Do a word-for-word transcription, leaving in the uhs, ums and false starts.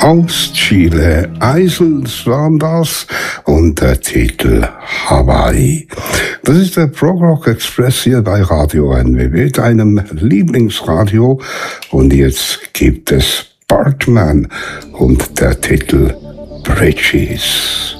Aus Chile, Islands und der Titel Hawaii. Das ist der Prog Rock Express hier bei Radio N W W, deinem Lieblingsradio. Und jetzt gibt es Bartman und der Titel Bridges.